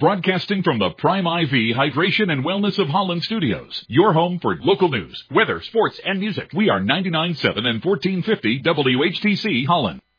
broadcasting from the Prime IV Hydration and Wellness of Holland studios. Your home for local news, weather, sports, and music. We are 99.7 and 1450 WHTC Holland.